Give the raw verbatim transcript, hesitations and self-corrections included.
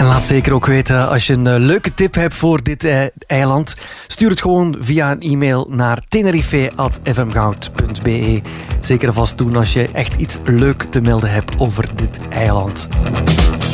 En laat zeker ook weten als je een uh, leuke tip hebt voor dit uh, eiland. Stuur het gewoon via een e-mail naar tenerife at f m goud punt b e. Zeker vast doen als je echt iets leuk te melden hebt over dit eiland.